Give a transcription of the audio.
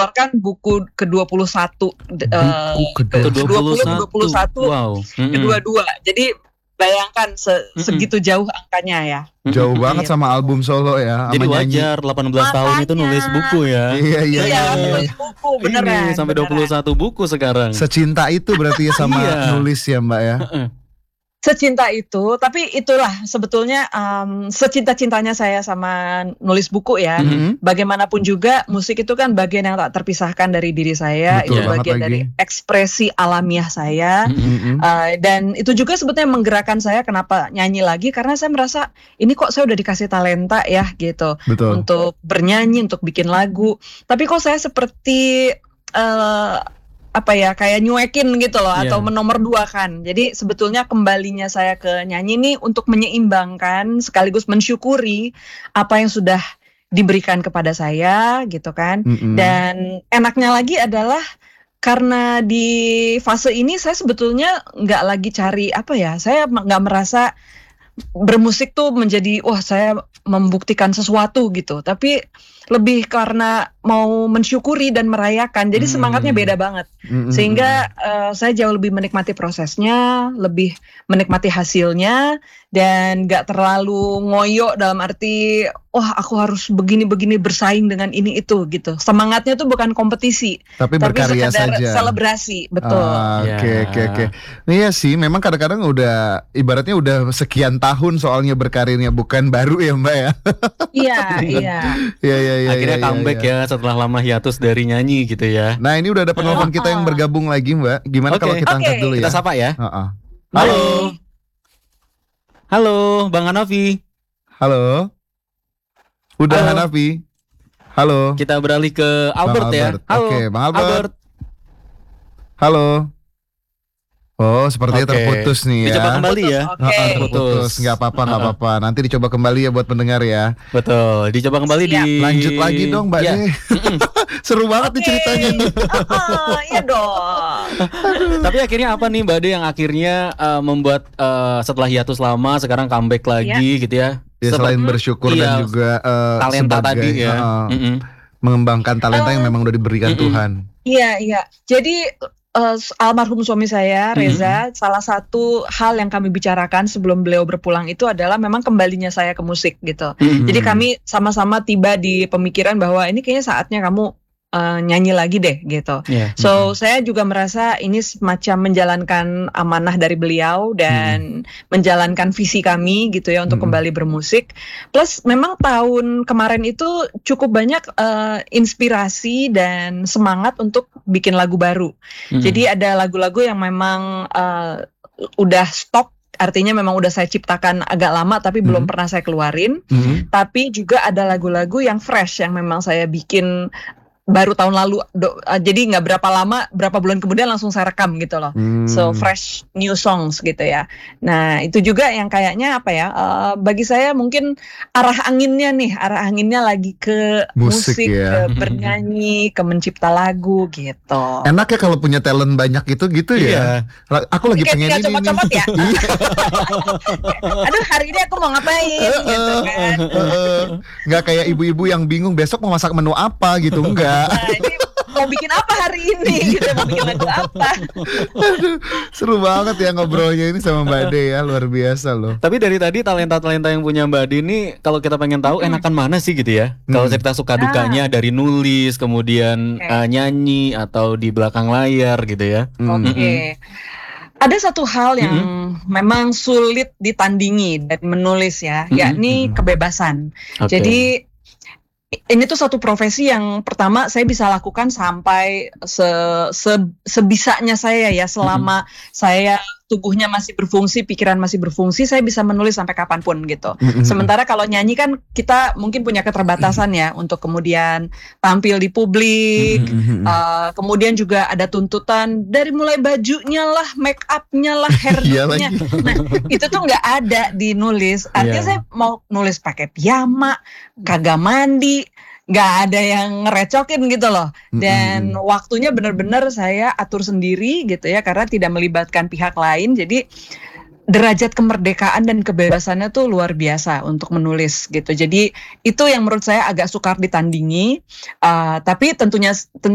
mengeluarkan buku ke-21 Buku ke-20 ke-21. 21 Wow. kedua-dua. Jadi bayangkan segitu jauh angkanya ya. Jauh banget sama album solo ya, Jadi sama nyanyi. wajar 18 tahun itu nulis Makanya. buku ya. Iya, nulis buku beneran. Ini sampai 21 buku sekarang. Secinta itu berarti ya sama Iya. nulis ya Mbak ya. Secinta itu, tapi itulah sebetulnya secinta-cintanya saya sama nulis buku ya. Bagaimanapun juga musik itu kan bagian yang tak terpisahkan dari diri saya. Betul Itu banget bagian lagi. dari ekspresi alamiah saya. Dan itu juga sebetulnya menggerakkan saya kenapa nyanyi lagi, karena saya merasa ini kok saya udah dikasih talenta ya gitu. Betul. Untuk bernyanyi, untuk bikin lagu. Tapi kok saya seperti kayak nyuekin gitu loh, atau menomorduakan. Jadi sebetulnya kembalinya saya ke nyanyi ini untuk menyeimbangkan sekaligus mensyukuri apa yang sudah diberikan kepada saya gitu kan. Dan enaknya lagi adalah karena di fase ini saya sebetulnya nggak lagi cari saya nggak merasa bermusik tuh menjadi saya membuktikan sesuatu gitu, tapi lebih karena mau mensyukuri dan merayakan. Jadi semangatnya beda banget. Sehingga saya jauh lebih menikmati prosesnya, lebih menikmati hasilnya, dan gak terlalu ngoyo dalam arti aku harus begini-begini bersaing dengan ini itu gitu. Semangatnya tuh bukan kompetisi, tapi berkarya sekedar saja. Selebrasi, betul. Oke. Iya sih, memang kadang-kadang udah ibaratnya udah sekian tahun soalnya berkarirnya, bukan baru ya Mbak ya. Iya. Iya. Akhirnya comeback ya setelah lama hiatus dari nyanyi gitu ya. Nah ini udah ada penelpon kita yang bergabung lagi Mbak. Gimana kalau kita angkat dulu ya? Kita sapa ya. Halo. Halo, Bang Hanafi. Halo. Udah Hanafi. Halo. Kita beralih ke Albert ya. Halo. Oke, Bang Albert. Halo. Oh, sepertinya terputus nih ya. Dicoba kembali ya. Terputus. Nggak apa-apa. Nanti dicoba kembali ya buat pendengar ya. Betul. Dicoba kembali Lanjut lagi dong Mbak nih. Seru banget nih ceritanya. Iya dong. Tapi akhirnya apa nih Mbak De yang akhirnya membuat setelah hiatus lama sekarang comeback lagi gitu ya? Ya selain bersyukur dan juga talenta tadi ya. Mengembangkan talenta yang memang udah diberikan Tuhan. Iya. Jadi almarhum suami saya Reza, salah satu hal yang kami bicarakan sebelum beliau berpulang itu adalah memang kembalinya saya ke musik gitu. Jadi kami sama-sama tiba di pemikiran bahwa ini kayaknya saatnya kamu nyanyi lagi deh gitu. So saya juga merasa ini semacam menjalankan amanah dari beliau dan menjalankan visi kami gitu ya untuk kembali bermusik. Plus memang tahun kemarin itu cukup banyak inspirasi dan semangat untuk bikin lagu baru. Jadi ada lagu-lagu yang memang udah stok. Artinya memang udah saya ciptakan agak lama tapi belum pernah saya keluarin. Tapi juga ada lagu-lagu yang fresh yang memang saya bikin baru tahun lalu, jadi nggak berapa bulan kemudian langsung saya rekam gitu loh. So fresh new songs gitu ya. Nah itu juga yang kayaknya bagi saya mungkin arah anginnya lagi ke musik ya. Ke bernyanyi, ke mencipta lagu gitu. Enak ya kalau punya talent banyak itu gitu ya. Aku lagi pengen ini comot-comot ya. Aduh hari ini aku mau ngapain gitu kan. Nggak kayak ibu-ibu yang bingung besok mau masak menu apa gitu, enggak. Nah, ini mau bikin apa hari ini gitu, mau bikin lagu apa. Aduh, seru banget ya ngobrolnya ini sama Mbak De ya, luar biasa loh. Tapi dari tadi talenta-talenta yang punya Mbak De ini kalau kita pengen tahu enakan mana sih gitu ya. Kalau cerita suka dukanya dari nulis, kemudian nyanyi atau di belakang layar gitu ya. Oke. Ada satu hal yang memang sulit ditandingi dari menulis ya, yakni kebebasan. Jadi ini tuh satu profesi yang pertama saya bisa lakukan sampai sebisanya saya ya, selama saya tubuhnya masih berfungsi, pikiran masih berfungsi, saya bisa menulis sampai kapanpun gitu. Sementara kalau nyanyi kan kita mungkin punya keterbatasan ya untuk kemudian tampil di publik, kemudian juga ada tuntutan dari mulai bajunya lah, make upnya lah, hairnya. Nah itu tuh nggak ada di nulis. Artinya saya mau nulis pakai piyama, kagak mandi, nggak ada yang ngerecokin gitu loh. Dan waktunya benar-benar saya atur sendiri gitu ya, karena tidak melibatkan pihak lain. Jadi derajat kemerdekaan dan kebebasannya tuh luar biasa untuk menulis gitu. Jadi itu yang menurut saya agak sukar ditandingi. Tapi tentunya